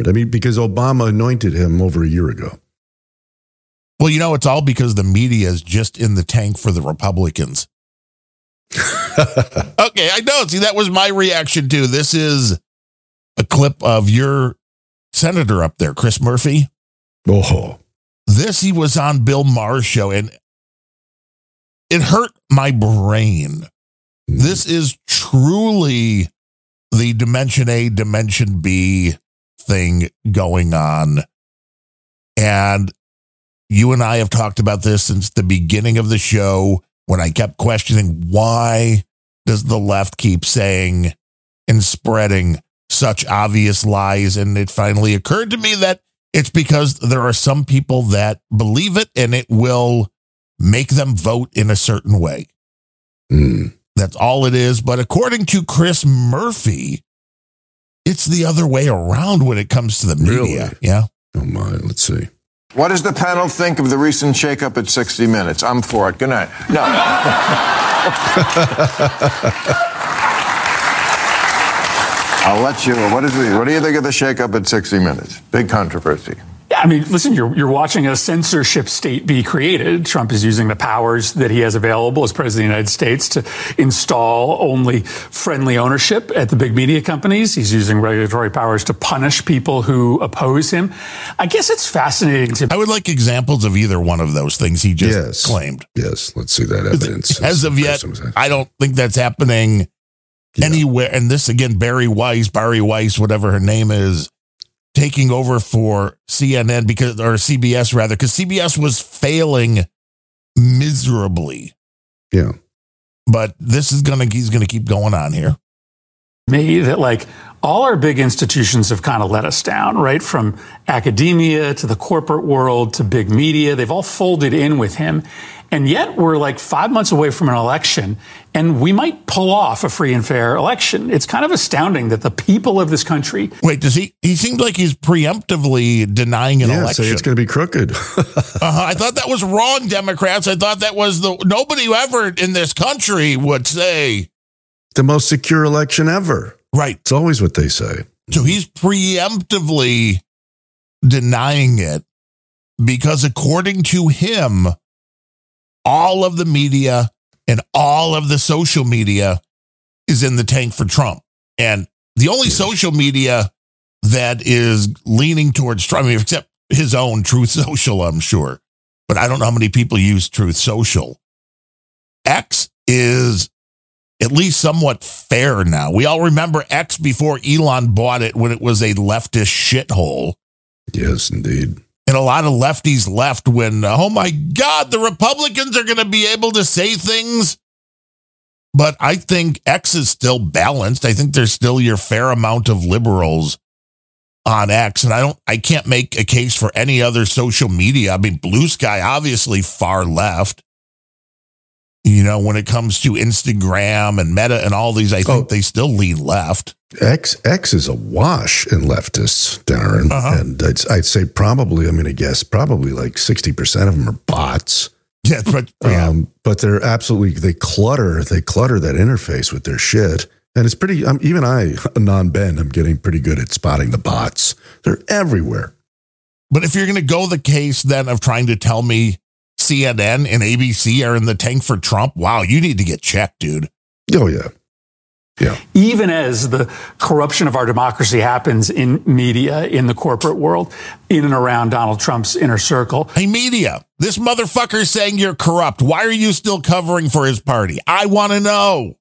impeachment? I mean, because Obama anointed him over a year ago. Well, it's all because the media is just in the tank for the Republicans. Okay, I know. See, that was my reaction too. This is a clip of your senator up there, Chris Murphy. Oh. He was on Bill Maher's show, and it hurt my brain. This is truly the Dimension A, Dimension B thing going on. And you and I have talked about this since the beginning of the show, when I kept questioning, why does the left keep saying and spreading such obvious lies? And it finally occurred to me that it's because there are some people that believe it and it will make them vote in a certain way. That's all it is. But according to Chris Murphy, it's the other way around when it comes to the media. Really? Yeah. Oh my, let's see. What does the panel think of the recent shakeup at 60 Minutes? I'm for it. Good night. No. I'll let you. What do you think of the shakeup at 60 Minutes? Big controversy. Yeah, I mean, listen, you're watching a censorship state be created. Trump is using the powers that he has available as president of the United States to install only friendly ownership at the big media companies. He's using regulatory powers to punish people who oppose him. I guess it's fascinating. I would like examples of either one of those things he just claimed. Yes, let's see that evidence. As of yet, I don't think that's happening anywhere. And this, again, Barry Weiss, whatever her name is, taking over for CNN or CBS rather, because CBS was failing miserably. Yeah. But he's going to keep going on here. Me that all our big institutions have kind of let us down, right? From academia to the corporate world to big media, they've all folded in with him. And yet we're 5 months away from an election, and we might pull off a free and fair election. It's kind of astounding that the people of this country... Wait, does he seems like he's preemptively denying an election. Say it's going to be crooked. I thought that was wrong, Democrats. I thought that was nobody ever in this country would say... The most secure election ever. Right. It's always what they say. So he's preemptively denying it because according to him, all of the media and all of the social media is in the tank for Trump. And the only social media that is leaning towards Trump, except his own Truth Social, I'm sure. But I don't know how many people use Truth Social. X is at least somewhat fair now. We all remember X before Elon bought it when it was a leftist shithole. Yes, indeed. And a lot of lefties left when, oh my God, the Republicans are going to be able to say things. But I think X is still balanced. I think there's still your fair amount of liberals on X. And I can't make a case for any other social media. I mean, Blue Sky, obviously far left. When it comes to Instagram and Meta and all these, I think they still lean left. X is a wash in leftists, Darren. And I'd say probably 60% of them are bots. Yeah, but they're absolutely, they clutter that interface with their shit. And it's pretty, even I, a non-Ben, I'm getting pretty good at spotting the bots. They're everywhere. But if you're going to go the case then of trying to tell me CNN and ABC are in the tank for Trump, wow, you need to get checked, dude. Oh, yeah. Yeah. Even as the corruption of our democracy happens in media, in the corporate world, in and around Donald Trump's inner circle. Hey, media, this motherfucker's saying you're corrupt. Why are you still covering for his party? I want to know.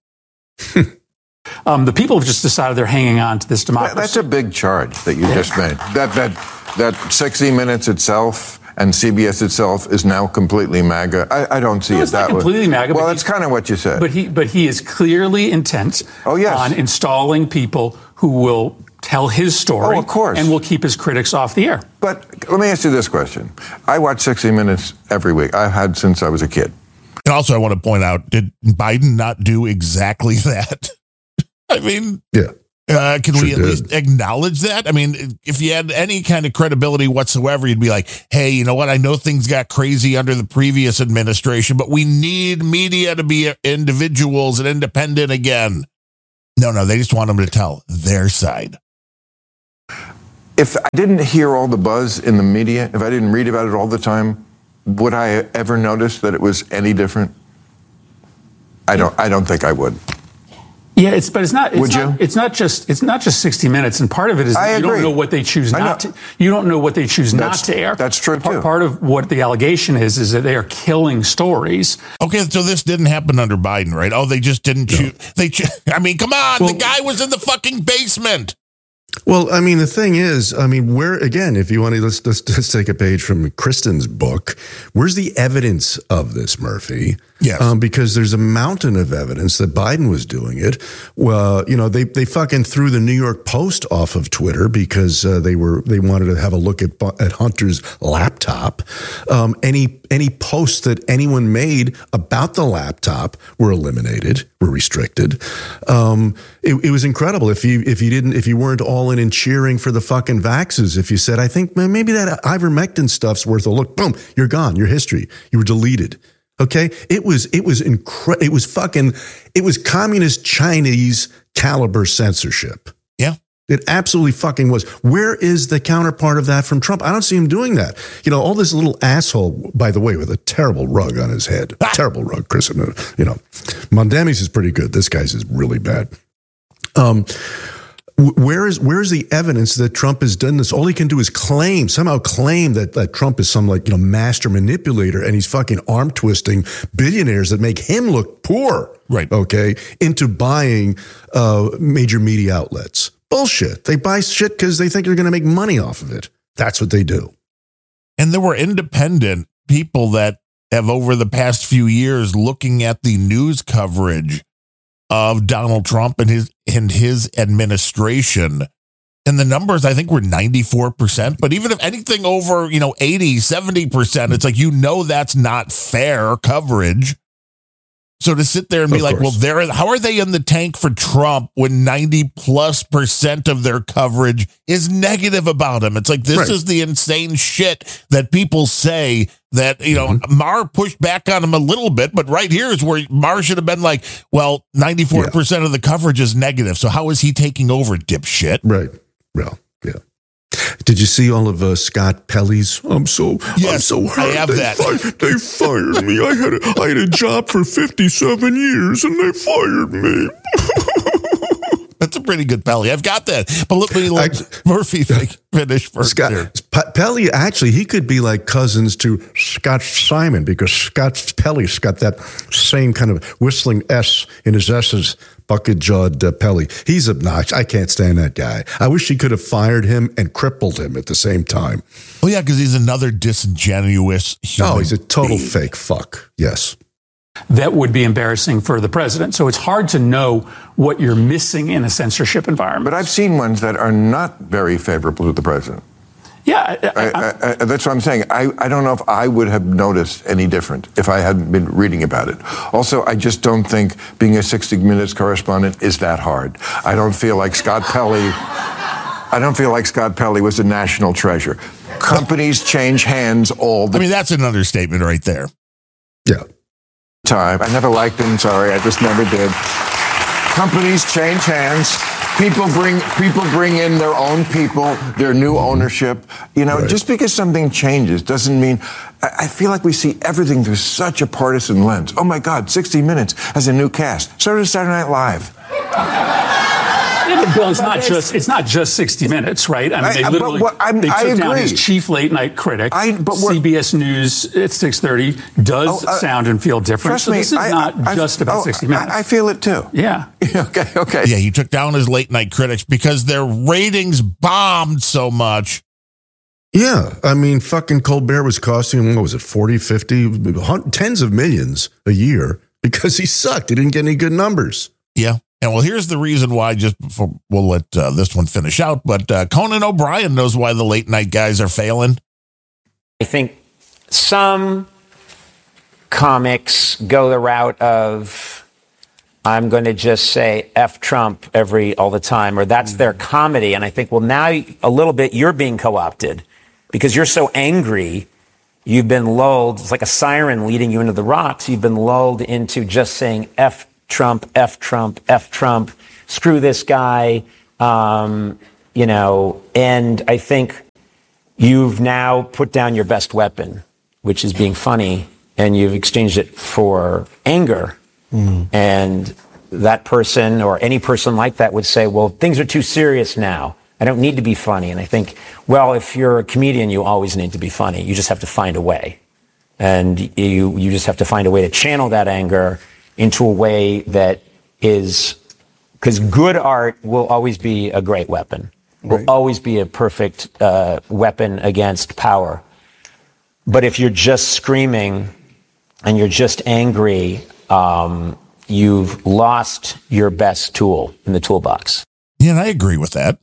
The people have just decided they're hanging on to this democracy. That's a big charge that you just made. That 60 Minutes itself and CBS itself is now completely MAGA. I don't see it that way. Completely MAGA. Well, that's kind of what you said. But he is clearly intent on installing people who will tell his story. Oh, of course. And will keep his critics off the air. But let me ask you this question. I watch 60 Minutes every week. I've had since I was a kid. And also I want to point out, did Biden not do exactly that? I mean, yeah. Can we at least acknowledge that? I mean, if you had any kind of credibility whatsoever, you'd be like, hey, you know what? I know things got crazy under the previous administration, but we need media to be individuals and independent again. No, they just want them to tell their side. If I didn't hear all the buzz in the media, if I didn't read about it all the time, would I ever notice that it was any different? I don't think I would. Yeah, it's not. Would you? It's not just 60 Minutes, and part of it is I you agree. don't know what they choose not to. You don't know what they choose not to air. That's true too. Part of what the allegation is that they are killing stories. Okay, so this didn't happen under Biden, right? Oh, they just didn't choose. I mean, come on, the guy was in the fucking basement. Well, I mean, the thing is, where, again, if you want to, let's take a page from Kristen's book. Where's the evidence of this, Murphy? Yes. Because there's a mountain of evidence that Biden was doing it. Well, they fucking threw the New York Post off of Twitter because they wanted to have a look at Hunter's laptop. Any posts that anyone made about the laptop were eliminated, were restricted. It was incredible. If you weren't all in and cheering for the fucking vaxes, if you said, I think maybe that ivermectin stuff's worth a look, boom, you're gone. Your history. You were deleted. Okay. It was communist Chinese caliber censorship. Yeah. It absolutely fucking was. Where is the counterpart of that from Trump? I don't see him doing that. All this little asshole, by the way, with a terrible rug on his head. Terrible rug, Chris. Mondami's is pretty good. This guy's is really bad. Where is the evidence that Trump has done this? All he can do is somehow claim that Trump is some master manipulator, and he's fucking arm twisting billionaires that make him look poor. Right. Okay. Into buying major media outlets. Bullshit. They buy shit because they think they're going to make money off of it. That's what they do. And there were independent people that have, over the past few years, looking at the news coverage of Donald Trump and his administration. And the numbers, I think, were 94%. But even if anything over, 80, 70%, it's like, that's not fair coverage. So to sit there and be like, well, how are they in the tank for Trump when 90+% of their coverage is negative about him? It's like, this is the insane shit that people say that, Maher pushed back on him a little bit, but right here is where Maher should have been like, well, 94% of the coverage is negative. So how is he taking over, dipshit? Right. Well, yeah. Did you see all of Scott Pelley's? I'm so hurt. I have that. They fired me. I had a job for 57 years, and they fired me. That's a pretty good Pelley. I've got that. But let Murphy finish first. Scott Pelley, actually, he could be like cousins to Scott Simon, because Scott Pelley's got that same kind of whistling S in his S's, bucket-jawed Pelley. He's obnoxious. I can't stand that guy. I wish he could have fired him and crippled him at the same time. Oh, yeah, because he's another disingenuous human. Oh, he's a total fake fuck. Yes. That would be embarrassing for the president. So it's hard to know what you're missing in a censorship environment. But I've seen ones that are not very favorable to the president. Yeah. That's what I'm saying. I don't know if I would have noticed any different if I hadn't been reading about it. Also, I just don't think being a 60 Minutes correspondent is that hard. I don't feel like Scott Pelley was a national treasure. Companies change hands all the time. That's an understatement right there. Yeah. I never liked him. Sorry, I just never did. Companies change hands. People bring in their own people, their new ownership. Just because something changes doesn't mean. I feel like we see everything through such a partisan lens. Oh my God, 60 Minutes has a new cast. So does Saturday Night Live. Yeah, but Bill, it's not just 60 Minutes, right? They literally took down his chief late night critic. CBS News at 6:30 does sound and feel different. Trust me, this is not just about 60 Minutes. I feel it too. Yeah. Okay. Yeah, he took down his late night critics because their ratings bombed so much. Yeah. Fucking Colbert was costing him, what was it, 40, 50, tens of millions a year because he sucked. He didn't get any good numbers. Yeah. And well, here's the reason why, just before we'll let this one finish out, but Conan O'Brien knows why the late night guys are failing. I think some comics go the route of, I'm going to just say F Trump all the time, or that's their comedy. And I think, well, now a little bit you're being co-opted because you're so angry. You've been lulled. It's like a siren leading you into the rocks. You've been lulled into just saying F Trump, F Trump, F Trump, screw this guy. and I think you've now put down your best weapon, which is being funny, and you've exchanged it for anger. And that person or any person like that would say, well, things are too serious now. I don't need to be funny. And I think, well, if you're a comedian, you always need to be funny. You just have to find a way. And you just have to find a way to channel that anger into a way that is, because good art will always be a great weapon. Will always be a perfect weapon against power. But if you're just screaming and you're just angry, you've lost your best tool in the toolbox. Yeah, and I agree with that.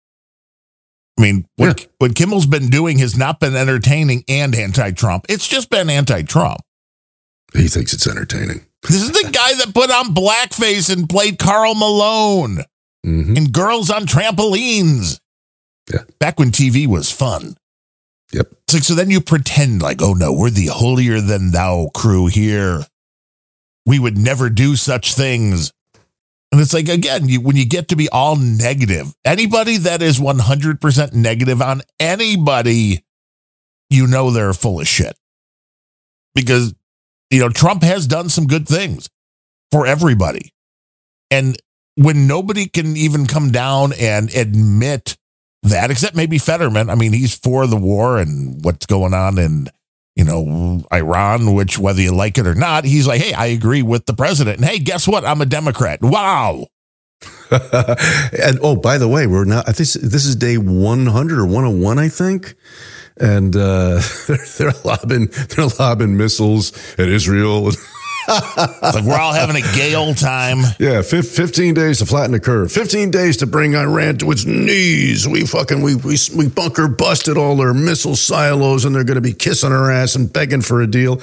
I mean, what Kimmel's been doing has not been entertaining and anti-Trump. It's just been anti-Trump. He thinks it's entertaining. This is the guy that put on blackface and played Karl Malone and girls on trampolines. Yeah. Back when TV was fun. Yep. It's like, so then you pretend like, oh no, we're the holier than thou crew here. We would never do such things. And it's like, again, when you get to be all negative, anybody that is 100% negative on anybody, they're full of shit. Because, Trump has done some good things for everybody. And when nobody can even come down and admit that, except maybe Fetterman, I mean, he's for the war and what's going on in, Iran, which whether you like it or not, he's like, hey, I agree with the president. And hey, guess what? I'm a Democrat. Wow. And by the way, we're not, I think this is day 100 or 101, I think. And they're lobbing missiles at Israel. It's like we're all having a gay old time. Yeah, 15 days to flatten the curve. 15 days to bring Iran to its knees. We bunker busted all their missile silos, and they're going to be kissing our ass and begging for a deal.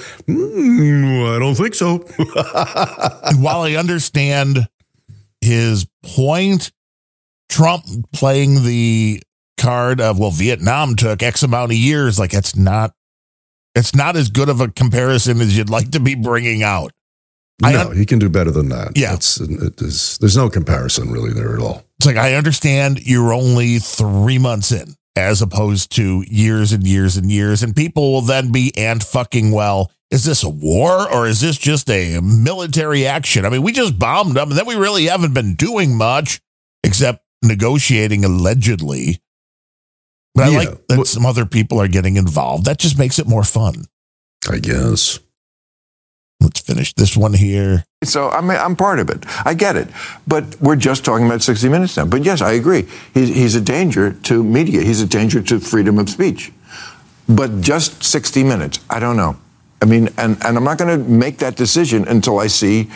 I don't think so. And while I understand his point, Trump playing the card of, well, Vietnam took X amount of years, like it's not as good of a comparison as you'd like to be bringing out. No, he can do better than that. Yeah. There's no comparison really there at all. It's like, I understand you're only 3 months in as opposed to years and years and years. And people will then be well, is this a war or is this just a military action? I mean, we just bombed them and then we really haven't been doing much except negotiating allegedly. But I like that some other people are getting involved. That just makes it more fun, I guess. Let's finish this one here. So I'm part of it. I get it. But we're just talking about 60 Minutes now. But yes, I agree. He's a danger to media. He's a danger to freedom of speech. But just 60 Minutes, I don't know. I mean, and I'm not going to make that decision until I see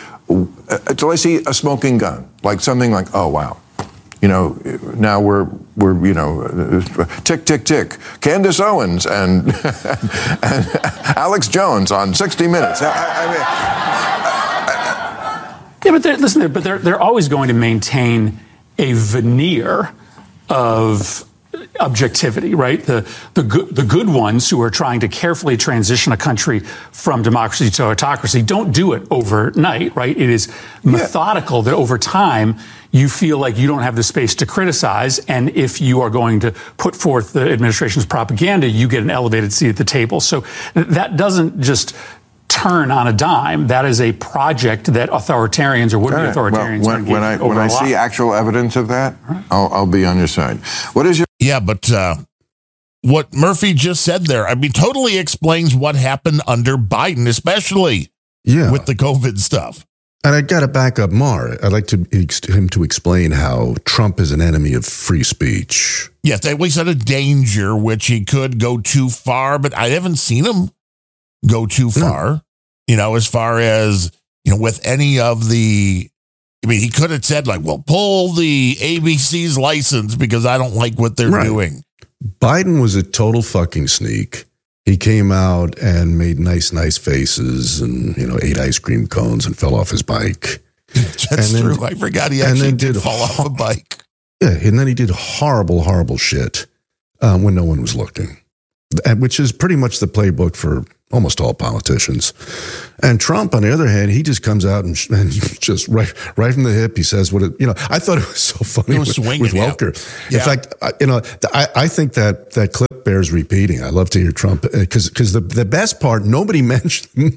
a smoking gun, like something like, oh, wow. Now we're tick, tick, tick. Candace Owens and Alex Jones on 60 Minutes. They're always going to maintain a veneer of objectivity, right? The good ones who are trying to carefully transition a country from democracy to autocracy don't do it overnight, right? It is methodical that over time you feel like you don't have the space to criticize, and if you are going to put forth the administration's propaganda, you get an elevated seat at the table. So that doesn't just turn on a dime. That is a project that authoritarians or would-be authoritarians are when I see actual evidence of that, I'll be on your side. What is your... Yeah, but what Murphy just said there, I mean, totally explains what happened under Biden, especially with the COVID stuff. And I got to back up more. I'd like him to explain how Trump is an enemy of free speech. Yes, at least at a danger, which he could go too far, but I haven't seen him go too far, as far as, with any of the, I mean, he could have said like, well, pull the ABC's license because I don't like what they're doing. Biden was a total fucking sneak. He came out and made nice faces and, ate ice cream cones and fell off his bike. That's true. I forgot he actually did fall off a bike. Yeah, and then he did horrible shit when no one was looking, which is pretty much the playbook for almost all politicians. And Trump, on the other hand, he just comes out and just right from the hip, he says what I thought it was so funny with Welker. Yeah. In fact, I think that clip bears repeating. I love to hear Trump because the best part, nobody mentioned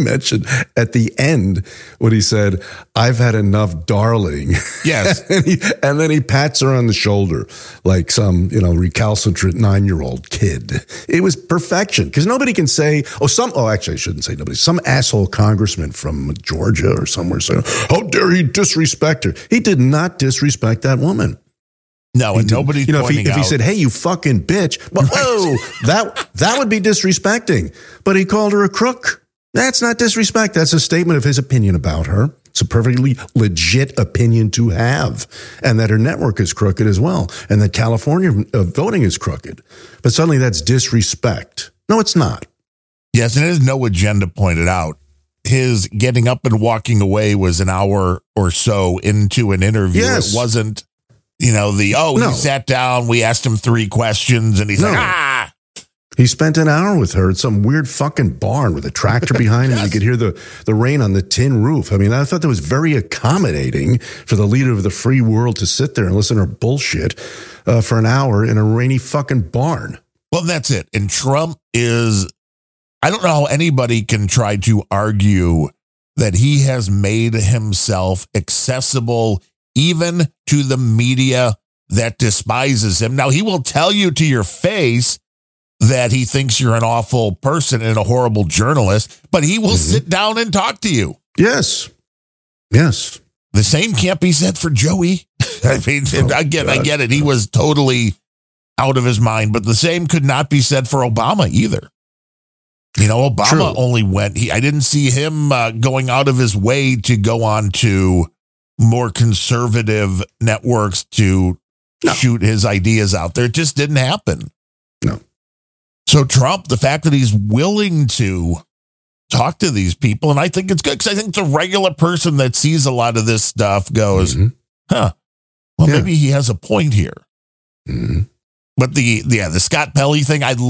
at the end when he said, "I've had enough, darling." Yes. and then he pats her on the shoulder like some, recalcitrant 9-year-old kid. It was perfection because nobody can say, actually I shouldn't say nobody. Some asshole congressman from Georgia or somewhere saying, "How dare he disrespect her?" He did not disrespect that woman. No, and nobody's pointing if he said, "Hey, you fucking bitch," well, whoa, that would be disrespecting. But he called her a crook. That's not disrespect. That's a statement of his opinion about her. It's a perfectly legit opinion to have. And that her network is crooked as well. And that California voting is crooked. But suddenly that's disrespect. No, it's not. Yes, and as No Agenda pointed out, his getting up and walking away was an hour or so into an interview. Yes. It wasn't, he sat down, we asked him 3 questions, and he's like, He spent an hour with her at some weird fucking barn with a tractor behind him. You could hear the rain on the tin roof. I mean, I thought that was very accommodating for the leader of the free world to sit there and listen to her bullshit for an hour in a rainy fucking barn. Well, that's it. And Trump is, I don't know how anybody can try to argue that he has made himself accessible even to the media that despises him. Now, he will tell you to your face that he thinks you're an awful person and a horrible journalist, but he will sit down and talk to you. Yes. Yes. The same can't be said for Joey. I mean, I get it. He was totally out of his mind, but the same could not be said for Obama either. Obama True. only went, I didn't see him going out of his way to go on to more conservative networks to shoot his ideas out there. It just didn't happen. No. So Trump, the fact that he's willing to talk to these people, and I think it's good because I think the regular person that sees a lot of this stuff goes, maybe he has a point here. Mm-hmm. But the Scott Pelley thing, I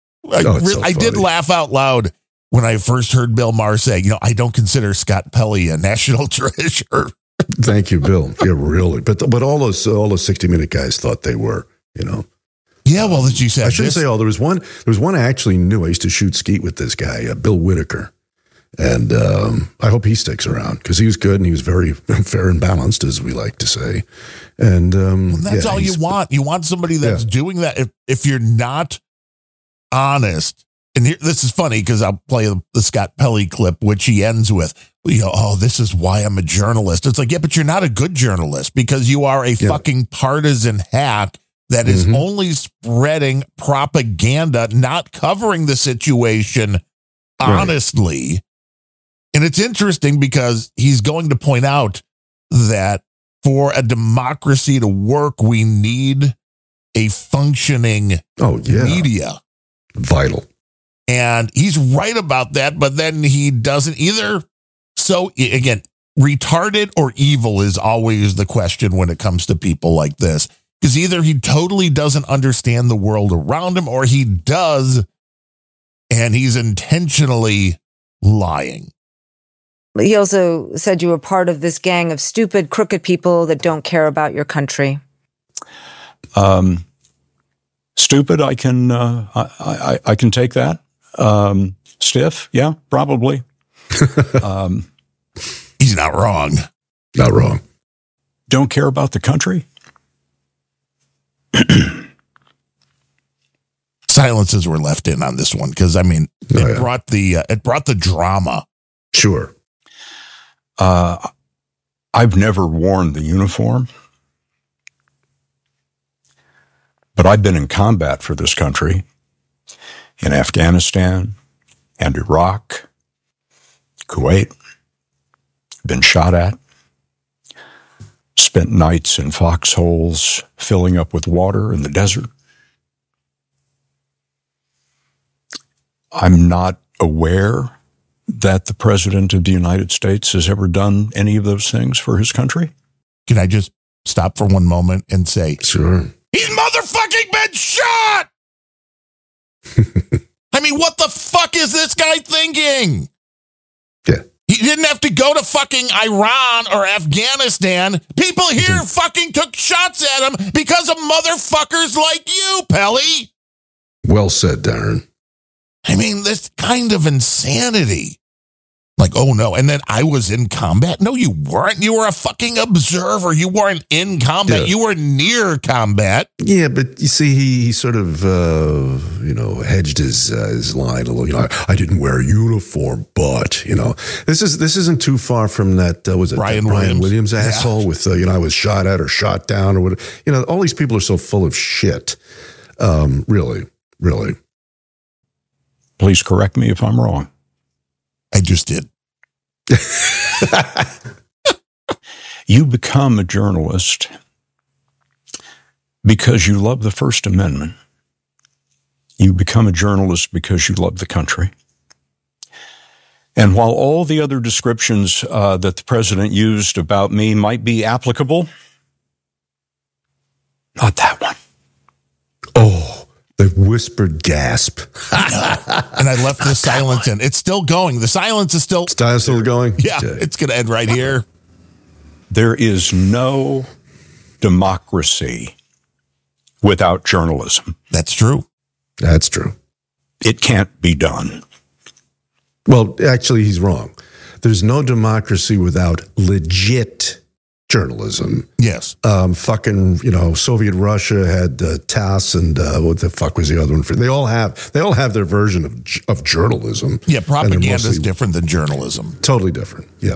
did laugh out loud when I first heard Bill Maher say, I don't consider Scott Pelley a national treasure. Thank you, Bill. Yeah, really. But all those 60-minute guys thought they were, Yeah, well, as you said, I shouldn't say all. There was one I actually knew. I used to shoot skeet with this guy, Bill Whitaker. And I hope he sticks around because he was good and he was very fair and balanced, as we like to say. And that's all you want. You want somebody that's doing that. If you're not honest, and this is funny because I'll play the Scott Pelley clip, which he ends with, this is why I'm a journalist. It's like, yeah, but you're not a good journalist because you are a fucking partisan hack that is only spreading propaganda, not covering the situation honestly. Right. And it's interesting because he's going to point out that for a democracy to work, we need a functioning media. Vital. And he's right about that, but then he doesn't either. So again, retarded or evil is always the question when it comes to people like this. Because either he totally doesn't understand the world around him or he does, and he's intentionally lying. He also said you were part of this gang of stupid, crooked people that don't care about your country. Stupid, I can take that. Stiff, yeah, probably. He's not wrong. Not wrong. Don't care about the country? Silences were left in on this one because it brought the drama. Sure. I've never worn the uniform, but I've been in combat for this country in Afghanistan and Iraq, Kuwait, been shot at, spent nights in foxholes filling up with water in the desert. I'm not aware that the President of the United States has ever done any of those things for his country. Can I just stop for one moment and say, sure, he's motherfucking been shot! I mean, what the fuck is this guy thinking? Yeah. He didn't have to go to fucking Iran or Afghanistan. People here fucking took shots at him because of motherfuckers like you, Pelly. Well said, Darren. I mean, this kind of insanity. Like, oh no. And then I was in combat. No, you weren't. You were a fucking observer. You weren't in combat. Yeah. You were near combat. Yeah, but you see, he sort of, hedged his line a little. I didn't wear a uniform, but, this isn't too far from that, was it Brian Brian Williams asshole with, I was shot at or shot down or whatever. All these people are so full of shit. Really. Please correct me if I'm wrong. I just did. You become a journalist because you love the First Amendment. You become a journalist because you love the country. And while all the other descriptions that the president used about me might be applicable, not that one. Oh, the whispered gasp. And I left the silence in. It's still going. The silence is still going? Yeah, Okay. it's going to end right here. There is no democracy without journalism. That's true. That's true. It can't be done. Well, actually, he's wrong. There's no democracy without legit journalism. Yes. Soviet Russia had TASS and what the fuck was the other one? They all have their version of journalism. Yeah, propaganda is mostly different than journalism. Totally different. Yeah.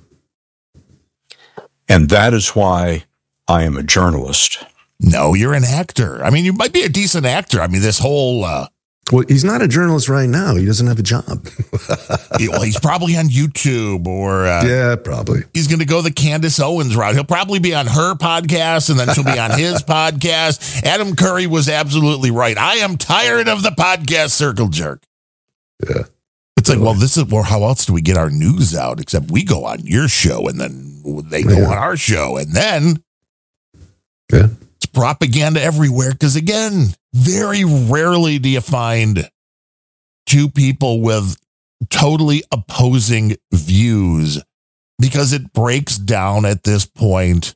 And that is why I am a journalist. No, you're an actor. I mean, you might be a decent actor. I mean, this whole... Well, he's not a journalist right now. He doesn't have a job. he's probably on YouTube or... yeah, probably. He's going to go the Candace Owens route. He'll probably be on her podcast, and then she'll be on his podcast. Adam Curry was absolutely right. I am tired of the podcast circle jerk. Yeah. It's like, well, how else do we get our news out except we go on your show, and then they go on our show, and then... Yeah. It's propaganda everywhere because, again, very rarely do you find two people with totally opposing views because it breaks down at this point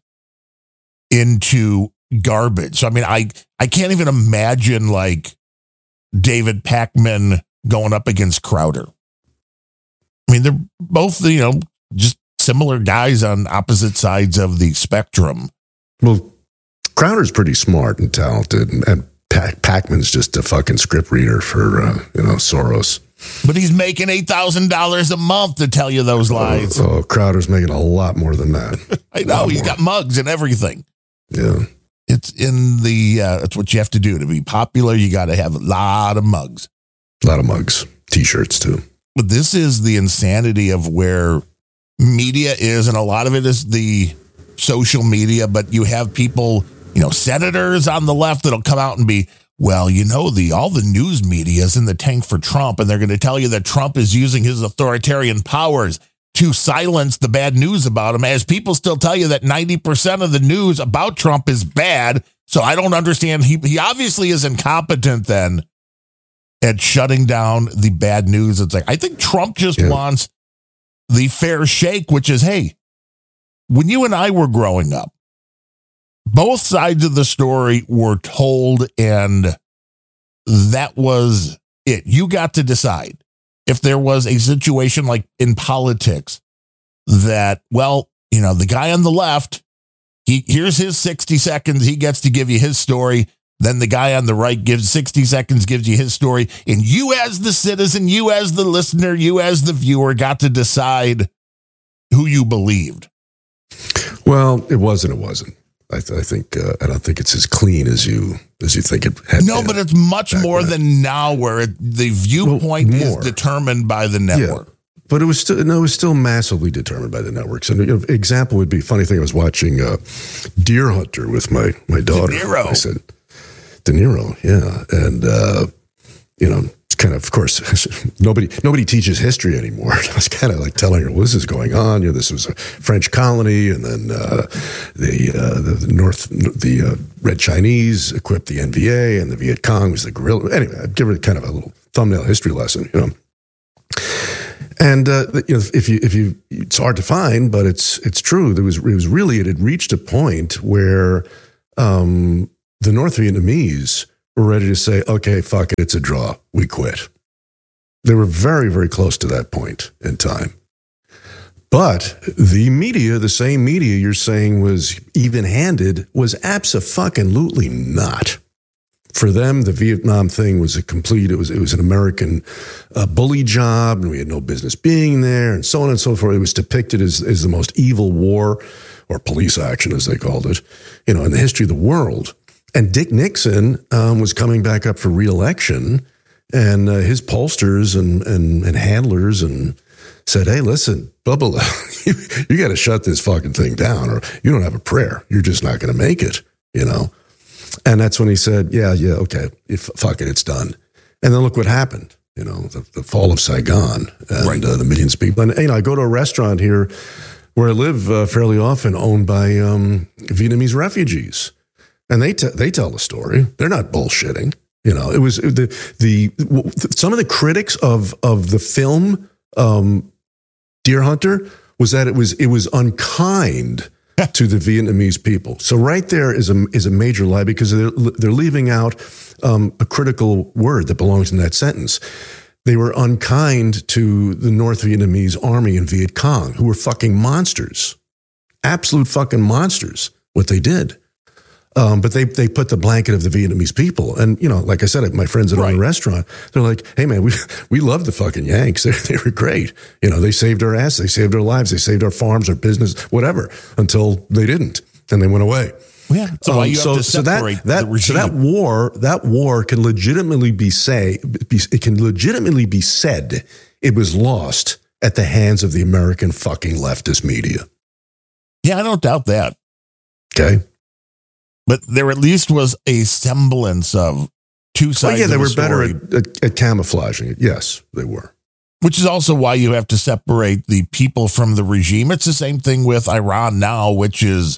into garbage. So, I mean, I can't even imagine like David Pakman going up against Crowder. I mean, they're both, just similar guys on opposite sides of the spectrum. Well, Crowder's pretty smart and talented, and Pakman's just a fucking script reader for, Soros. But he's making $8,000 a month to tell you those lies. Oh, Crowder's making a lot more than that. I know, he's got mugs and everything. Yeah. It's in that's what you have to do. To be popular, you got to have a lot of mugs. A lot of mugs. T-shirts, too. But this is the insanity of where media is, and a lot of it is the social media, but you have people... senators on the left that'll come out and be, all the news media is in the tank for Trump, and they're going to tell you that Trump is using his authoritarian powers to silence the bad news about him, as people still tell you that 90% of the news about Trump is bad. So I don't understand. He obviously is incompetent then at shutting down the bad news. It's like, I think Trump just wants the fair shake, which is, hey, when you and I were growing up, both sides of the story were told, and that was it. You got to decide. If there was a situation like in politics that, the guy on the left, here's his 60 seconds, he gets to give you his story. Then the guy on the right gives 60 seconds, gives you his story. And you as the citizen, you as the listener, you as the viewer got to decide who you believed. Well, it wasn't. I think I don't think it's as clean as you think it had. No, but it's much more than now, where the viewpoint is determined by the network. Yeah. But it was still massively determined by the networks. And example would be, funny thing, I was watching Deer Hunter with my daughter. De Niro. I said, De Niro, yeah, and it's kind of course, nobody teaches history anymore. I was kind of like telling her, well, this is going on. This was a French colony, and then the Red Chinese equipped the NVA, and the Viet Cong was the guerrilla. Anyway, I'd give her kind of a little thumbnail history lesson, And if you, it's hard to find, but it's true. It had reached a point where the North Vietnamese were ready to say, okay, fuck it, it's a draw. We quit. They were very, very close to that point in time. But the media, the same media you're saying was even-handed, was abso-fucking-lutely not. For them, the Vietnam thing was it was an American bully job, and we had no business being there, and so on and so forth. It was depicted as the most evil war, or police action, as they called it, in the history of the world. And Dick Nixon was coming back up for re-election, and his pollsters and handlers and said, hey, listen, Bubba, you got to shut this fucking thing down, or you don't have a prayer. You're just not going to make it, And that's when he said, yeah, okay, fuck it, it's done. And then look what happened, the fall of Saigon and the millions of people. And, I go to a restaurant here where I live fairly often, owned by Vietnamese refugees. And they tell the story. They're not bullshitting. It was some of the critics of the film Deer Hunter was that it was unkind to the Vietnamese people. So right there is a major lie, because they're leaving out a critical word that belongs in that sentence. They were unkind to the North Vietnamese army and Viet Cong, who were fucking monsters, absolute fucking monsters. What they did. But they put the blanket of the Vietnamese people. And, like I said, my friends that own the restaurant, they're like, hey, man, we love the fucking Yanks. They were great. They saved our ass. They saved our lives. They saved our farms, our business, whatever, until they didn't. And they went away. Yeah. So why you have to separate the regime. So that war can legitimately be said it was lost at the hands of the American fucking leftist media. Yeah, I don't doubt that. Okay. But there at least was a semblance of two sides. They were story, better at camouflaging it. Yes, they were. Which is also why you have to separate the people from the regime. It's the same thing with Iran now, which is,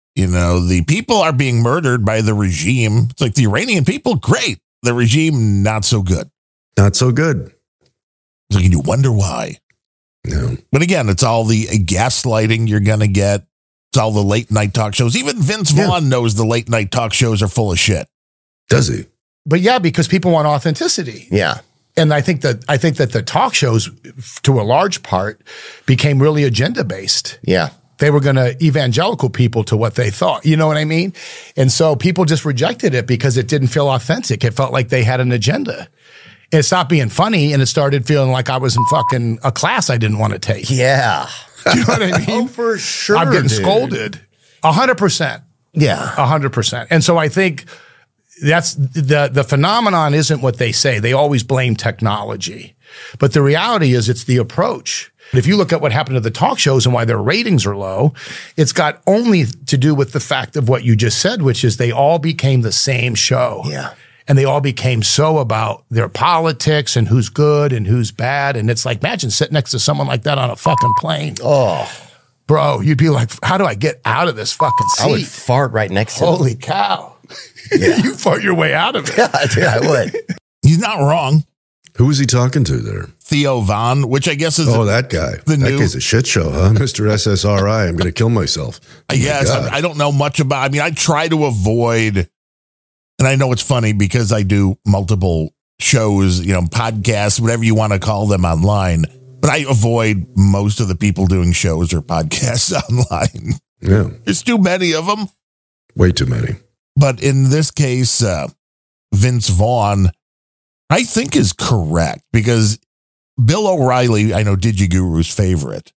the people are being murdered by the regime. It's like the Iranian people, great. The regime, not so good. Not so good. So you wonder why. No. But again, it's all the gaslighting you're going to get. It's all the late night talk shows. Even Vince Vaughn knows the late night talk shows are full of shit. Does he? But yeah, because people want authenticity. Yeah. And I think that the talk shows, to a large part, became really agenda based. Yeah. They were going to evangelical people to what they thought. You know what I mean? And so people just rejected it because it didn't feel authentic. It felt like they had an agenda. And it stopped being funny, and it started feeling like I was in fucking a class I didn't want to take. Yeah. Do you know what I mean? Oh, for sure. I'm getting scolded. 100%. Yeah. 100%. And so I think that's the phenomenon isn't what they say. They always blame technology. But the reality is it's the approach. If you look at what happened to the talk shows and why their ratings are low, it's got only to do with the fact of what you just said, which is they all became the same show. Yeah. And they all became so about their politics and who's good and who's bad. And it's like, imagine sitting next to someone like that on a fucking plane. Oh. Bro, you'd be like, how do I get out of this fucking seat? I would fart right next to him. Holy cow. Yeah. You fart your way out of it. Yeah, I would. He's not wrong. Who was he talking to there? Theo Von, which I guess is that guy. That guy's a shit show, huh? Mr. SSRI, I'm going to kill myself. I guess. I don't know much about, I try to avoid, and I know it's funny because I do multiple shows, podcasts, whatever you want to call them online, but I avoid most of the people doing shows or podcasts online. Yeah. There's too many of them. Way too many. But in this case, Vince Vaughn, I think is correct because Bill O'Reilly, I know DigiGuru's favorite,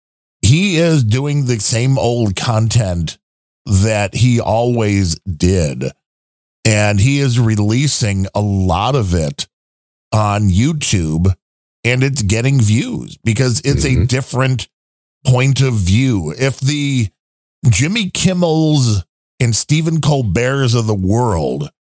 he is doing the same old content that he always did. And he is releasing a lot of it on YouTube, and it's getting views because it's a different point of view. If the Jimmy Kimmels and Stephen Colbert's of the world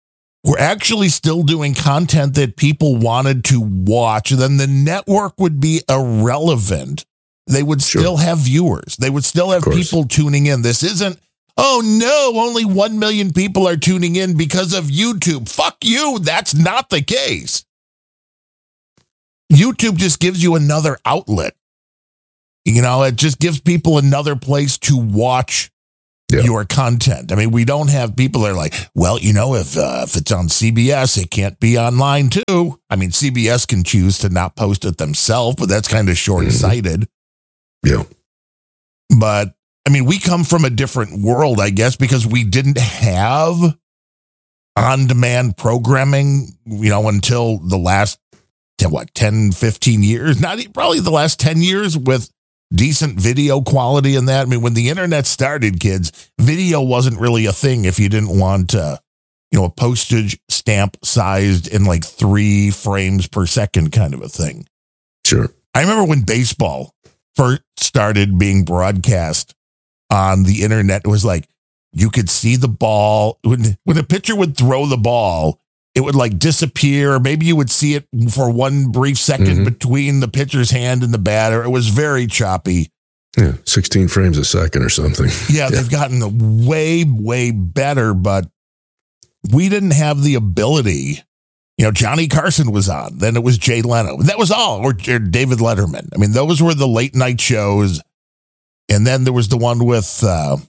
were actually still doing content that people wanted to watch, then the network would be irrelevant. They would still have viewers. They would still have people tuning in. This isn't, oh no, only 1 million people are tuning in because of YouTube. Fuck you. That's not the case. YouTube just gives you another outlet. It just gives people another place to watch your content. I mean, we don't have people that are like, well, if it's on CBS, it can't be online too. I mean, CBS can choose to not post it themselves, but that's kind of short-sighted. Yeah. But I mean, we come from a different world, I guess, because we didn't have on-demand programming, until the last 10, 15 years, probably the last 10 years with decent video quality and that. I mean, when the internet started, kids, video wasn't really a thing if you didn't want, a postage stamp sized in like 3 frames per second kind of a thing. Sure. I remember when baseball first started being broadcast on the internet, it was like you could see the ball. When a pitcher would throw the ball, it would like disappear. Maybe you would see it for one brief second between the pitcher's hand and the batter. It was very choppy. Yeah, 16 frames a second or something. Yeah, they've gotten way, way better, but we didn't have the ability. Johnny Carson was on. Then it was Jay Leno. That was all. Or David Letterman. I mean, those were the late night shows. And then there was the one with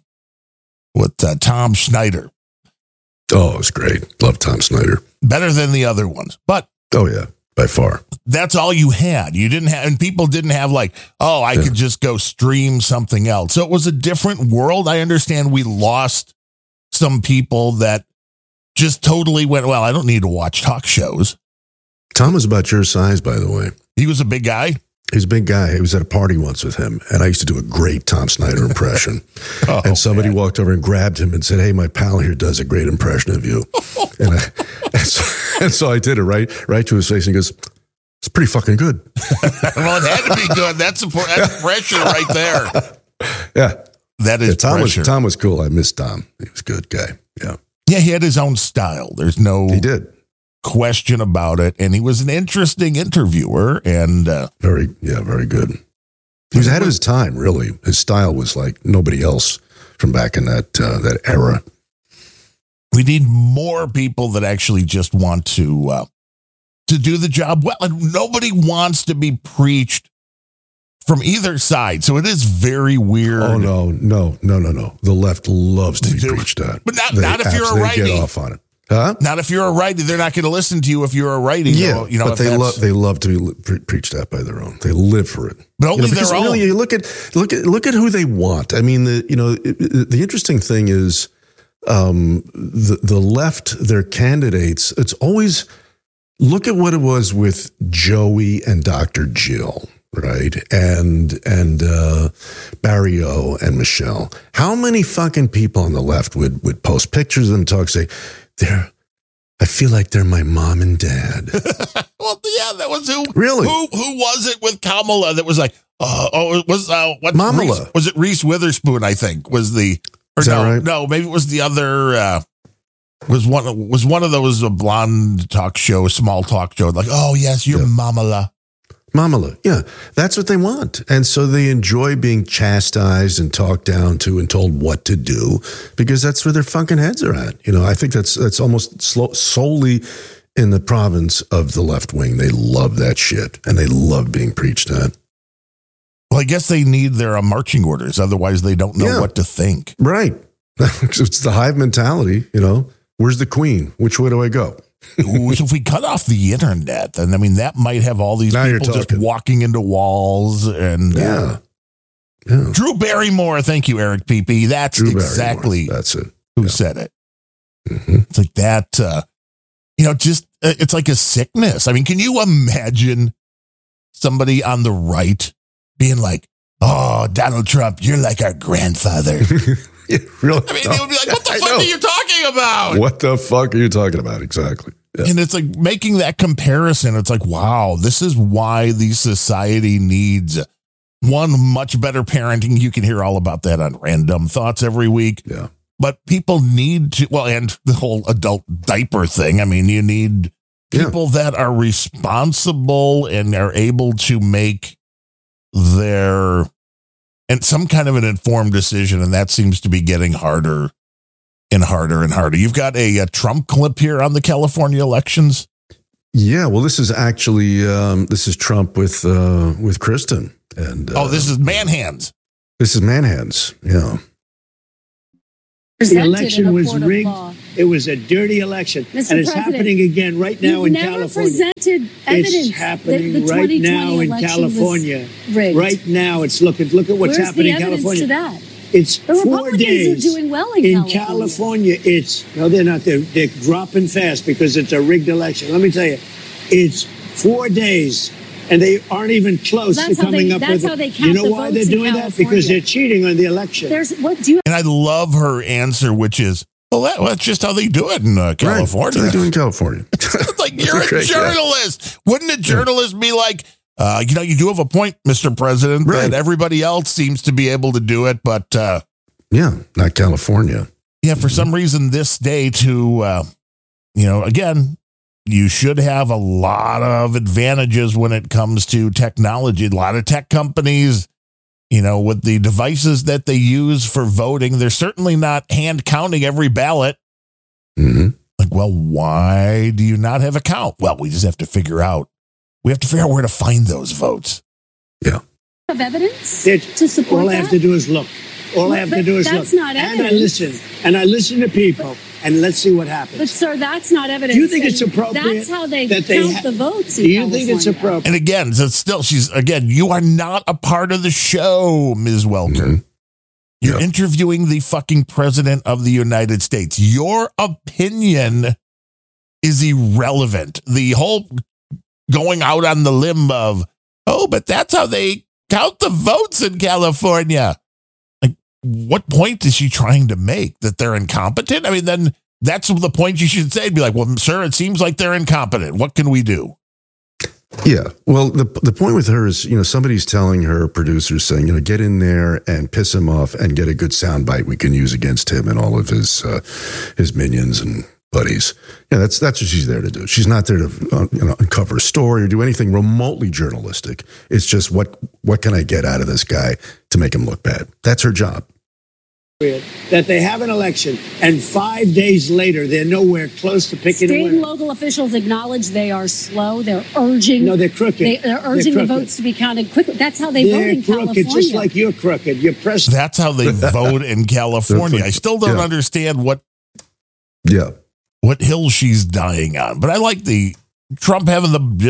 Tom Schneider. Oh, it was great. Love Tom Snyder. Better than the other ones. But oh yeah, by far. That's all you had. You didn't have, and people didn't have like, oh, I could just go stream something else. So it was a different world. I understand we lost some people that just totally went, well, I don't need to watch talk shows. Tom was about your size, by the way. He was a big guy. He's a big guy. I was at a party once with him, and I used to do a great Tom Snyder impression. And somebody walked over and grabbed him and said, hey, my pal here does a great impression of you. and so I did it right to his face, and he goes, it's pretty fucking good. Well, it had to be good. That's pressure right there. Yeah. That is pressure. Tom was cool. I miss Tom. He was a good guy. Yeah. Yeah, he had his own style. There's no... He did. Question about it, and he was an interesting interviewer, and very good. He was ahead of his time, really. His style was like nobody else from back in that era. We need more people that actually just want to do the job well, and nobody wants to be preached from either side. So it is very weird. Oh no! The left loves to be preached at, but not if you're a righty. They get off on it. Huh? Not if you're a righty. They're not going to listen to you if you're a righty. Yeah, but they love to be preached at by their own. They live for it. But only their own. Really, you look at who they want. I mean, the interesting thing is the left, their candidates. It's always look at what it was with Joey and Dr. Jill, right? And Barry O and Michelle. How many fucking people on the left would post pictures of them, talk, say, I feel like they're my mom and dad. Well, yeah, that was who. Really? Who was it with Kamala that was like, it was what? Mamala. Was it Reese Witherspoon? I think was the. Or Is that right? No, maybe it was the other. Was one of those a blonde talk show, small talk show? Like, oh yes, you're Mamala. Mamala, yeah, that's what they want. And so they enjoy being chastised and talked down to and told what to do because that's where their fucking heads are at. I think that's almost solely in the province of the left wing. They love that shit and they love being preached at. Well, I guess they need their marching orders. Otherwise, they don't know what to think. Right. It's the hive mentality, Where's the queen? Which way do I go? So if we cut off the internet, then that might have all these people just walking into walls and Drew Barrymore. Thank you, Eric Pepe. That's Drew exactly That's it. Who said it. Mm-hmm. It's like that. It's like a sickness. I mean, can you imagine somebody on the right being like, "Oh, Donald Trump, you're like our grandfather." Yeah, really? I mean, they would be like, what the fuck are you talking about? What the fuck are you talking about? Exactly. Yeah. And it's like making that comparison. It's like, wow, this is why the society needs much better parenting. You can hear all about that on Random Thoughts every week. Yeah. but people need to, well, and the whole adult diaper thing. I mean, you need people that are responsible and are able to make their, and some kind of an informed decision. And that seems to be getting harder and harder and harder. You've got a Trump clip here on the California elections. Yeah, well, this is actually this is Trump with Kristen, and this is Manhands. This is Manhands. Yeah, the election was rigged. It was a dirty election, Mr. and it's President, happening again right now in California. Presented evidence it's happening that the right now in election California. was rigged. Right now, it's look at what's Where's happening in the evidence California. to that? It's The 4 Republicans days. are doing well in California. No, they're not. They're dropping fast because it's a rigged election. Let me tell you, it's 4 days, and they aren't even close to coming up with. That's how they count You know the why votes they're in doing that? Because they're cheating on the election. And I love her answer, which is, well, that's just how they do it in California. Right. They do in California. Like, you're a journalist. Wouldn't a journalist be like, you do have a point, Mr. President, that everybody else seems to be able to do it, but not California. Yeah, for some reason, this state, who, again, you should have a lot of advantages when it comes to technology. A lot of tech companies, with the devices that they use for voting, they're certainly not hand counting every ballot. Mm-hmm. Like, well, why do you not have a count? Well, we just have to figure out where to find those votes. Yeah. Of evidence to support all I have to do is look. All I have to do is look. That's not evidence. And I listen to people, and let's see what happens. But, sir, that's not evidence. Do you think it's appropriate? That's how they count the votes in Do you think it's appropriate? And again, you are not a part of the show, Ms. Welker. Mm-hmm. You're interviewing the fucking president of the United States. Your opinion is irrelevant. The whole going out on the limb of, but that's how they count the votes in California. Like, what point is she trying to make? That they're incompetent? I mean, then that's the point you should say. Be like, well, sir, it seems like they're incompetent. What can we do? Yeah. Well, the point with her is, somebody's telling her, producers saying, get in there and piss him off and get a good soundbite we can use against him and all of his minions and buddies. Yeah, that's what she's there to do. She's not there to uncover a story or do anything remotely journalistic. It's just what can I get out of this guy to make him look bad? That's her job. That they have an election, and 5 days later, they're nowhere close to picking a State winner. and local officials acknowledge they are slow. They're urging. No, they're crooked. They're urging the votes to be counted quickly. That's how they vote in California. Crooked, just like you're crooked. You're president. That's how they vote in California. I still don't understand what hill she's dying on. But I like the Trump having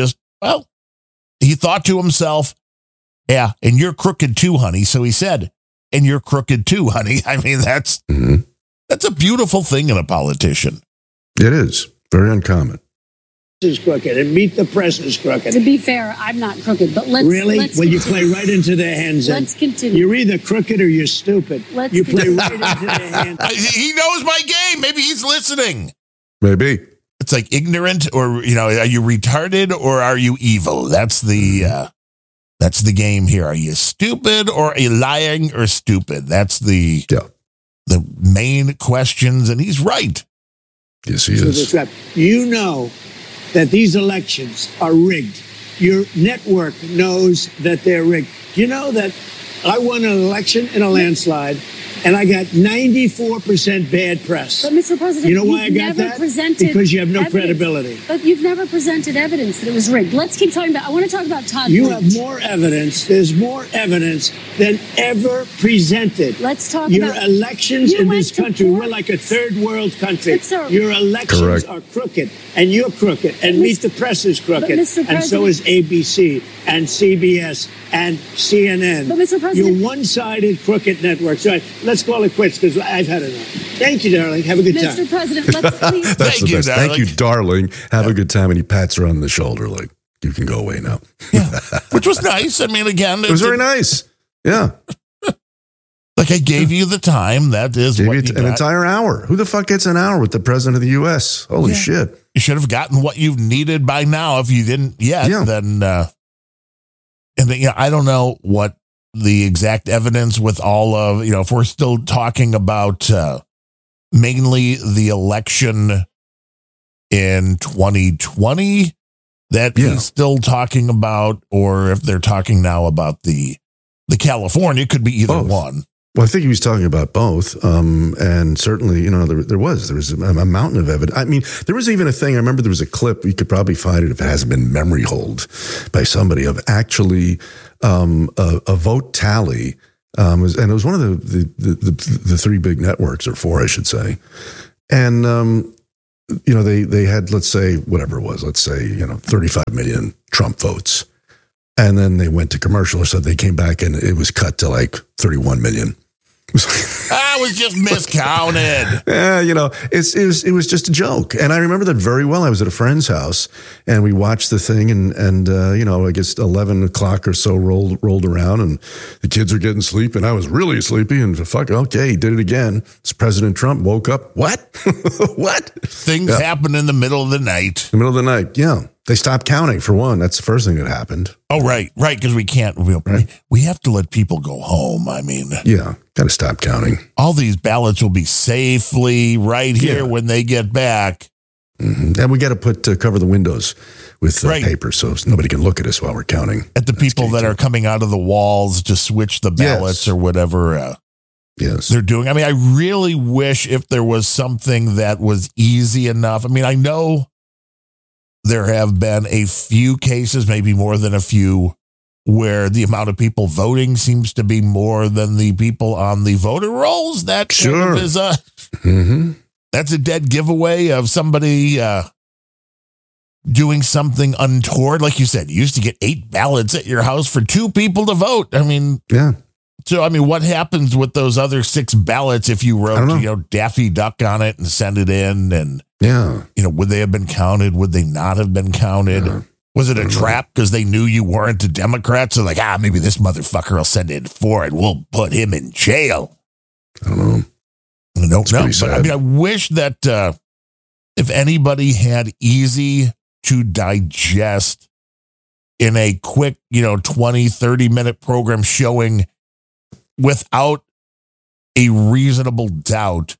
he thought to himself, yeah, and you're crooked too, honey. So he said, and you're crooked too, honey. I mean, that's a beautiful thing in a politician. It is very uncommon. Is crooked, and Meet the Press is crooked. To be fair, I'm not crooked, but let's you play right into their hands. Let's continue. You're either crooked or you're stupid. You play right into their hands. He knows my game. Maybe he's listening. Maybe it's like ignorant, or are you retarded or are you evil? That's the game here. Are you stupid or are you lying or stupid? That's the main questions, and he's right. Yes, he is. You know that these elections are rigged. Your network knows that they're rigged. You know that I won an election in a landslide, and I got 94% bad press. But, Mr. President, you know why I got that? Because you have no credibility. But you've never presented evidence that it was rigged. Let's keep talking about. I want to talk about Todd. You have more evidence. There's more evidence than ever presented. Let's talk your about elections in this country. We're like a third world country. Your elections are crooked, and you're crooked, and Meet the Press is crooked, and so is ABC and CBS and CNN. But, Mr. President, you're one-sided crooked networks. All right, let's call it quits because I've had enough. Thank you, darling. Have a good time. Mr. President, let's please. Thank you, darling. Thank you, darling. Have a good time. And he pats her on the shoulder like, you can go away now. Yeah, which was nice. I mean, again, it was very nice. Yeah. Like, I gave you the time. That is gave what you an entire hour. Who the fuck gets an hour with the president of the U.S.? Holy shit. You should have gotten what you needed by now. If you didn't yet, then I don't know what the exact evidence with all of, if we're still talking about mainly the election in 2020 that he's still talking about, or if they're talking now about the California, could be either one. Well, I think he was talking about both, and certainly, you know, there was a mountain of evidence. I mean, there was even a thing. I remember there was a clip. You could probably find it if it hasn't been memory holed by somebody of actually a vote tally, and it was one of the three big networks, or four, I should say, and you know, they had, let's say, whatever it was, let's say, you know, 35 million Trump votes, and then they went to commercial or something. They came back and it was cut to like 31 million. I was just miscounted. Yeah, you know, it was just a joke, and I remember that very well. I was at a friend's house, and we watched the thing, and you know, I guess 11 o'clock or so rolled around, and the kids are getting sleepy, and I was really sleepy, and okay, he did it again. It's President Trump woke up. What? What? Things happen in the middle of the night. The middle of the night, yeah. They stopped counting, for one. That's the first thing that happened. Oh, right, because we can't. We have to let people go home. I mean, yeah, got to stop counting. All these ballots will be safely right here when they get back. Mm-hmm. And we got to cover the windows with paper so nobody can look at us while we're counting. At the people that are coming out of the walls to switch the ballots or whatever. They're doing. I mean, I really wish if there was something that was easy enough. I mean, I know there have been a few cases, maybe more than a few, where the amount of people voting seems to be more than the people on the voter rolls. That kind of is that's a dead giveaway of somebody doing something untoward. Like you said, you used to get 8 ballots at your house for 2 people to vote. I mean, So, I mean, what happens with those other 6 ballots if you wrote, you know, Daffy Duck on it and sent it in? And, you know, would they have been counted? Would they not have been counted? Yeah. Was it a trap because they knew you weren't a Democrat? So, like, maybe this motherfucker will send in 4 and we'll put him in jail. I don't know. I don't know. But, I mean, I wish that if anybody had easy to digest in a quick, you know, 20, 30-minute program showing without a reasonable doubt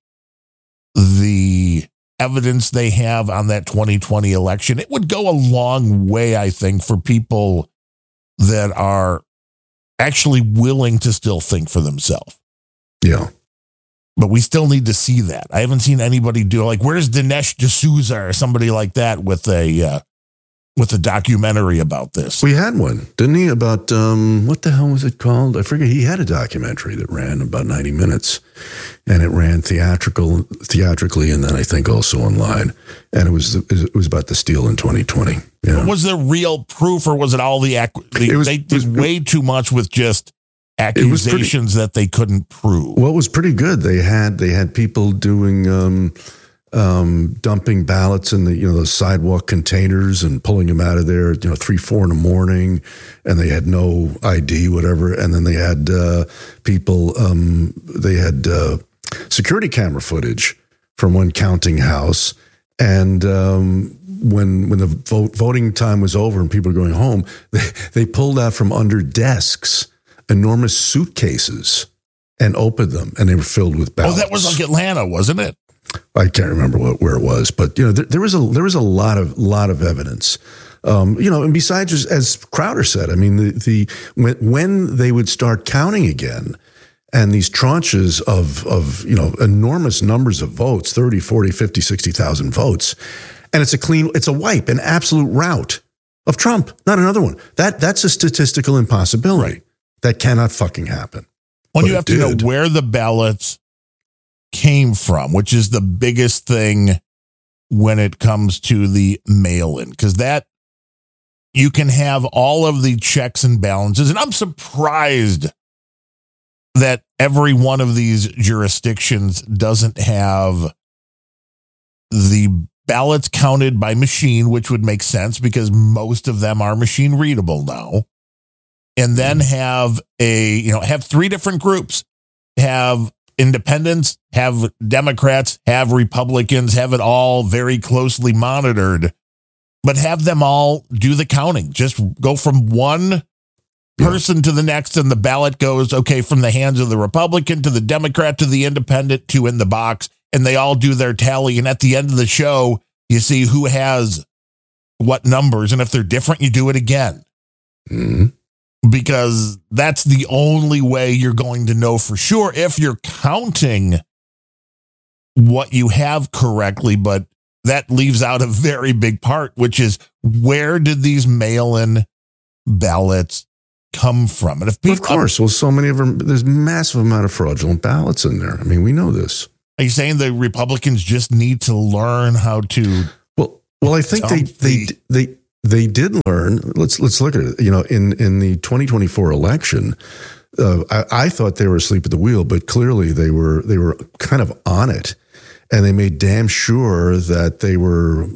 the evidence they have on that 2020 election, it would go a long way, I think, for people that are actually willing to still think for themselves. Yeah. But we still need to see that. I haven't seen anybody do, like, where's Dinesh D'Souza or somebody like that with a documentary about this. We had one, didn't he? About, what the hell was it called? I forget. He had a documentary that ran about 90 minutes, and it ran theatrically, and then I think also online. And it was about the steal in 2020. Yeah. Was there real proof, or was it all they did way too much with just accusations that they couldn't prove? Well, it was pretty good. They had people doing, dumping ballots in the, you know, those sidewalk containers and pulling them out of there, you know, 3-4 in the morning, and they had no ID, whatever. And then they had people, they had security camera footage from one counting house. And when the voting time was over and people were going home, they pulled out from under desks enormous suitcases and opened them, and they were filled with ballots. Oh, that was like Atlanta, wasn't it? I can't remember where it was, but you know, there was a lot of evidence. You know, and besides, as Crowder said, I mean, when they would start counting again, and these tranches of you know, enormous numbers of votes, 30, 40, 50, 60,000 votes, and it's a wipe, an absolute rout of Trump, not another one. That's a statistical impossibility. That cannot fucking happen. When you have to know where the ballots came from, which is the biggest thing when it comes to the mail-in, because that you can have all of the checks and balances. And I'm surprised that every one of these jurisdictions doesn't have the ballots counted by machine, which would make sense because most of them are machine readable now. And then have 3 different groups, have independents, have Democrats, have Republicans, have it all very closely monitored, but have them all do the counting. Just go from one person to the next, and the ballot goes, okay, from the hands of the Republican to the Democrat to the independent to in the box, and they all do their tally. And at the end of the show, you see who has what numbers. And if they're different, you do it again. Because that's the only way you're going to know for sure if you're counting what you have correctly. But that leaves out a very big part, which is where did these mail-in ballots come from? And if people, of course, well, so many of them, there's massive amount of fraudulent ballots in there. I mean, we know this. Are you saying the Republicans just need to learn how to? Well, I think they did learn. Let's look at it. You know, in the 2024 election, I thought they were asleep at the wheel, but clearly they were kind of on it, and they made damn sure that they were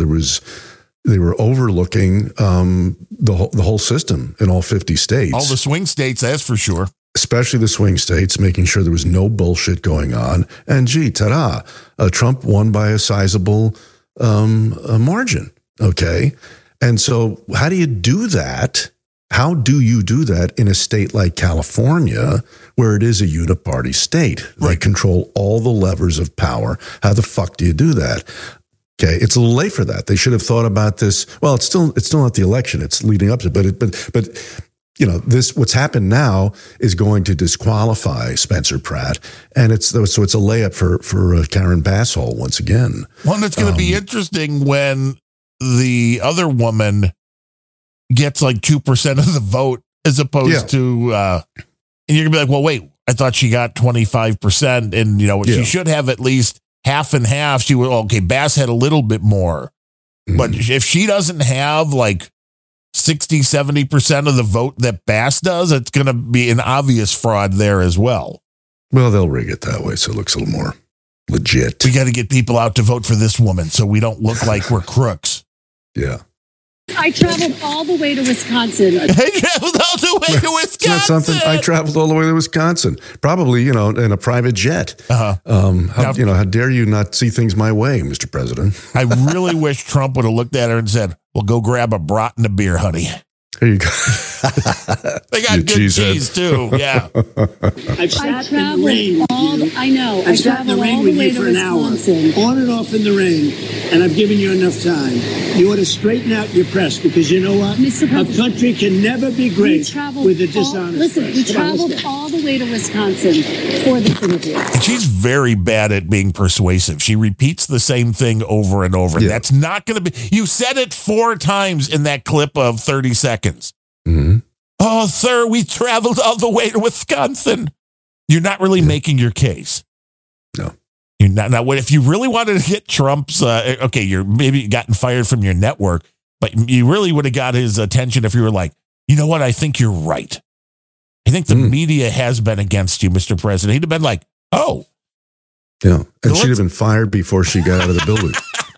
overlooking the whole system in all 50 states. All the swing states, that's for sure. Especially the swing states, making sure there was no bullshit going on. And gee, ta-da, Trump won by a sizable margin. Okay. And so how do you do that? How do you do that in a state like California, where it is a uniparty state? They control all the levers of power. How the fuck do you do that? Okay, it's a little late for that. They should have thought about this. Well, it's still not the election. It's leading up to it, but you know, what's happened now is going to disqualify Spencer Pratt, and so it's a layup for Karen Bass-Hall once again. Well, and it's going to be interesting when the other woman gets like 2% of the vote as opposed to, and you're gonna be like, well, wait, I thought she got 25%, and you know she should have at least half and half. She was okay. Bass had a little bit more, but if she doesn't have like 60-70% of the vote that Bass does, it's going to be an obvious fraud there as well. Well, they'll rig it that way so it looks a little more legit. We got to get people out to vote for this woman so we don't look like we're crooks. Yeah. I traveled all the way to Wisconsin. I traveled all the way to Wisconsin. Isn't that something? I traveled all the way to Wisconsin, probably, you know, in a private jet. How dare you not see things my way, Mr. President? I really wish Trump would have looked at her and said, well, go grab a brat and a beer, honey. There you go. They got good cheese too. Yeah. I've sat in the rain. I sat in the rain with you for an hour, on and off in the rain, and I've given you enough time. You ought to straighten out your press, because you know what? A country can never be great with a dishonest press. We traveled all the way to Wisconsin for this interview. And she's very bad at being persuasive. She repeats the same thing over and over. Yeah. That's not going to be. You said it 4 times in that clip of 30 seconds. Mm-hmm. Oh, sir, we traveled all the way to Wisconsin. You're not really making your case. No. You're not. Now, if you really wanted to hit Trump's, you're maybe gotten fired from your network, but you really would have got his attention if you were like, you know what? I think you're right. I think the media has been against you, Mr. President. He'd have been like, oh. Yeah. And she'd have been fired before she got out of the building.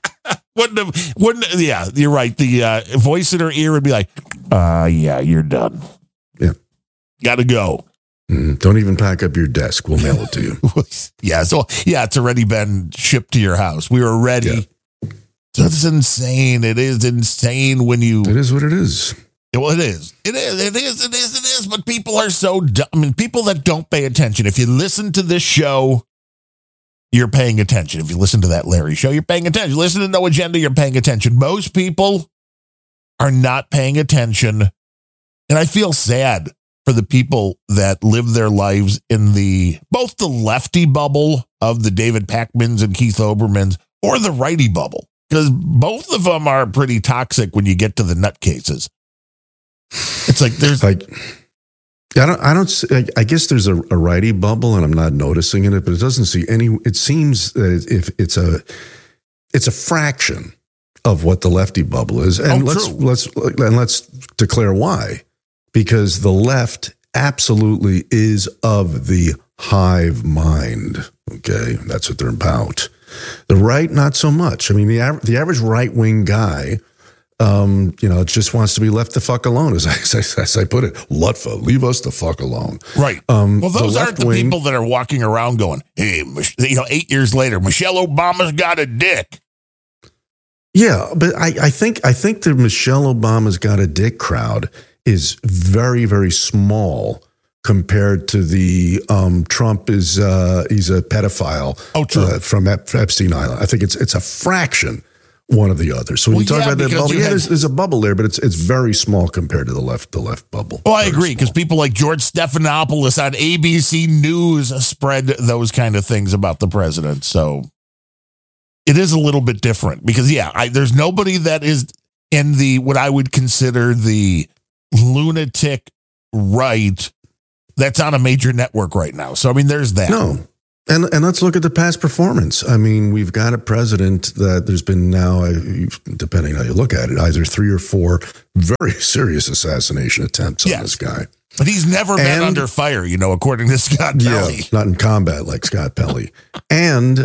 Yeah, you're right. The voice in her ear would be like, yeah, you're done. Yeah. Got to go. Don't even pack up your desk. We'll mail it to you. It's already been shipped to your house. We were ready. Yeah. So it's insane. It is insane when you. It is what it is. Well, it is. It is. But people are so dumb. I mean, people that don't pay attention. If you listen to this show, you're paying attention. If you listen to that Larry show, you're paying attention. Listen to No Agenda, you're paying attention. Most people are not paying attention. And I feel sad for the people that live their lives in both the lefty bubble of the David Pakmans and Keith Olbermanns or the righty bubble, because both of them are pretty toxic when you get to the nutcases. It's like there's I guess there's a righty bubble, and I'm not noticing it, but it doesn't see any. It seems that if it's a fraction of what the lefty bubble is, and let's declare why, because the left absolutely is of the hive mind. Okay, that's what they're about. The right, not so much. I mean, the average right wing guy. Just wants to be left the fuck alone, as I put it. Lutfa, leave us the fuck alone. Right. Well, those aren't the people that are walking around going, hey, 8 years later, Michelle Obama's got a dick. Yeah, but I think the Michelle Obama's got a dick crowd is very, very small compared to the Trump is he's a pedophile from Epstein Island. I think it's a fraction one of the other. So when you talk about that bubble, there's a bubble there, but it's very small compared to the left bubble. Well, I agree, because people like George Stephanopoulos on ABC News spread those kind of things about the president. So it is a little bit different because, there's nobody that is in the what I would consider the lunatic right that's on a major network right now. So, I mean, there's that. No. And let's look at the past performance. I mean, we've got a president that there's been now, depending how you look at it, either 3 or 4 very serious assassination attempts on this guy. But he's never been under fire, according to Scott Pelley. Yeah, not in combat like Scott Pelley. And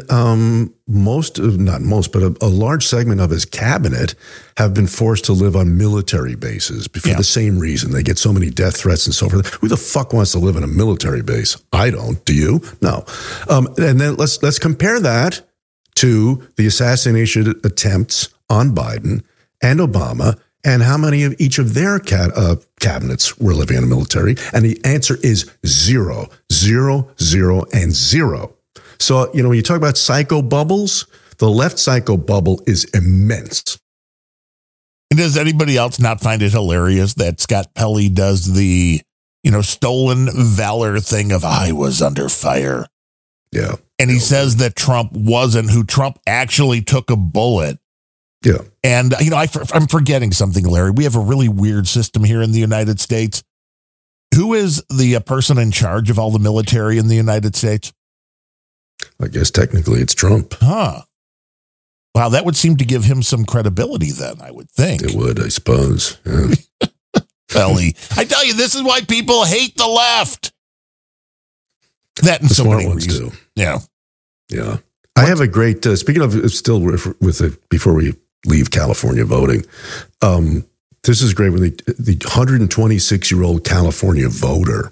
a large segment of his cabinet have been forced to live on military bases for the same reason. They get so many death threats and so forth. Who the fuck wants to live in a military base? I don't. Do you? No. And then let's compare that to the assassination attempts on Biden and Obama, and how many of each of their cabinets were living in the military. And the answer is 0, 0, 0, and 0. So, when you talk about psycho bubbles, the left psycho bubble is immense. And does anybody else not find it hilarious that Scott Pelley does the, stolen valor thing of I was under fire? Yeah. And he says that Trump wasn't, who Trump actually took a bullet. Yeah. And, I'm forgetting something, Larry. We have a really weird system here in the United States. Who is the person in charge of all the military in the United States? I guess technically it's Trump. Huh. Wow, that would seem to give him some credibility then, I would think. It would, I suppose. Yeah. Pelley. I tell you, this is why people hate the left. That and the so smart many ones reasons. do. Yeah. Yeah. I have a great, speaking of still before we leave California voting, this is great with the 126-year-old California voter.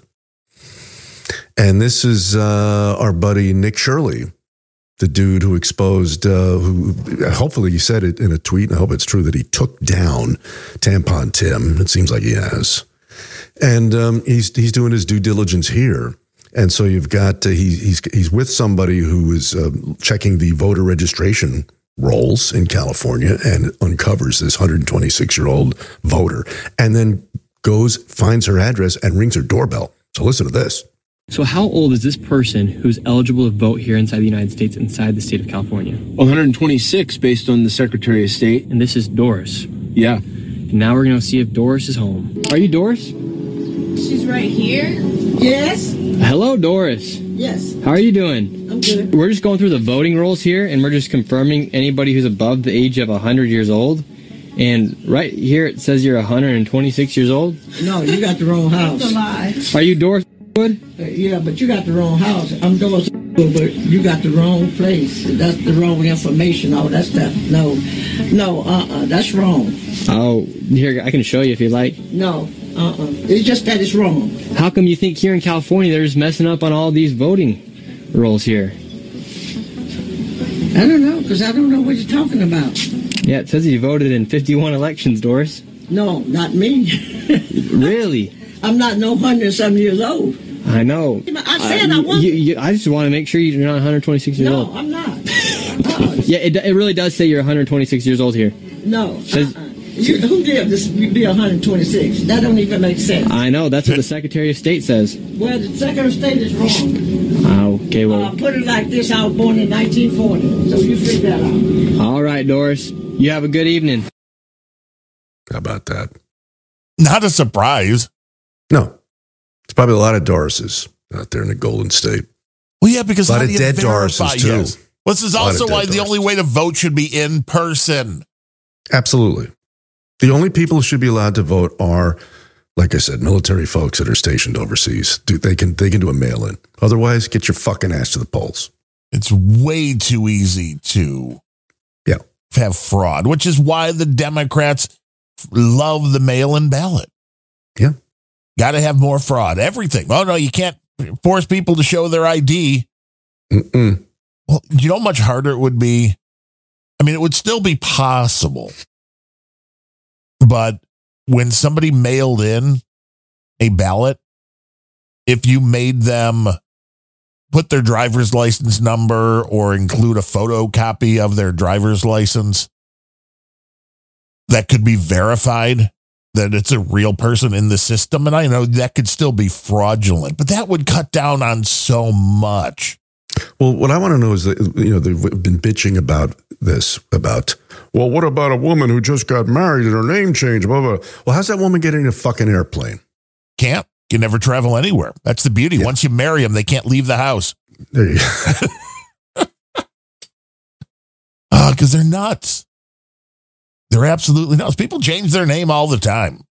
And this is our buddy Nick Shirley, the dude who exposed, who hopefully he said it in a tweet, and I hope it's true, that he took down Tampon Tim. It seems like he has. And he's doing his due diligence here. And so you've got, he's with somebody who is checking the voter registration rolls in California and uncovers this 126-year-old voter, and then finds her address and rings her doorbell. So listen to this. So how old is this person who's eligible to vote here inside the United States, inside the state of California? 126 based on the Secretary of State. And this is Doris. Yeah. And now we're going to see if Doris is home. Are you Doris? She's right here. Yes. Hello, Doris. Yes. How are you doing? I'm good. We're just going through the voting rolls here, and we're just confirming anybody who's above the age of 100 years old. And right here it says you're 126 years old. No, you got the wrong house. That's a lie. Are you Doris Wood? Yeah, but you got the wrong house. I'm Doris Wood, but you got the wrong place. That's the wrong information. All that stuff. No, that's wrong. Oh, here, I can show you if you like. No, it's just that it's wrong. How come you think here in California they're just messing up on all these voting rolls here? I don't know, because I don't know what you're talking about. Yeah, it says you voted in 51 elections, Doris. No, not me. Really? I'm not no 100-some years old. I know. I said I wasn't. I just want to make sure you're not 126 years old. No, I'm not. Yeah, it really does say you're 126 years old here. No. Who did this be 126? That don't even make sense. I know. That's what the Secretary of State says. Well, the Secretary of State is wrong. Okay, well. Put it like this. I was born in 1940. So you figure that out. All right, Doris. You have a good evening. How about that? Not a surprise. No. It's probably a lot of Dorises out there in the Golden State. Well, yeah, because a lot of dead Dorises, too. Yes. Well, this is also why the only way to vote should be in person. Absolutely. The only people who should be allowed to vote are, like I said, military folks that are stationed overseas. They can do a mail-in. Otherwise, get your fucking ass to the polls. It's way too easy to have fraud, which is why the Democrats love the mail-in ballot. Yeah. Got to have more fraud. Everything. Oh, no, you can't force people to show their ID. Mm-mm. Well, you know how much harder it would be? I mean, it would still be possible. But when somebody mailed in a ballot, if you made them put their driver's license number or include a photocopy of their driver's license that could be verified that it's a real person in the system. And I know that could still be fraudulent, but that would cut down on so much. Well, what I want to know is that, they've been bitching about this, well, what about a woman who just got married and her name changed, blah, blah. Well, how's that woman getting a fucking airplane? Can't. You never travel anywhere. That's the beauty. Yeah. Once you marry them, they can't leave the house. There you go. Because they're nuts. They're absolutely nuts. People change their name all the time.